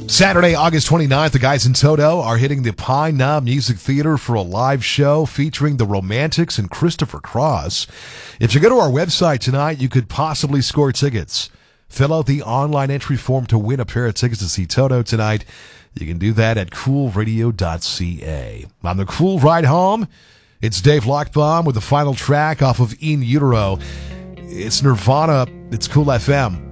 Saturday, August 29th, the guys in Toto are hitting the Pine Knob Music Theater for a live show featuring the Romantics and Christopher Cross. If you go to our website tonight, you could possibly score tickets. Fill out the online entry form to win a pair of tickets to see Toto tonight. You can do that at coolradio.ca. On the Cool Ride Home, it's Dave Lockbaum with the final track off of In Utero. It's Nirvana. It's Cool FM.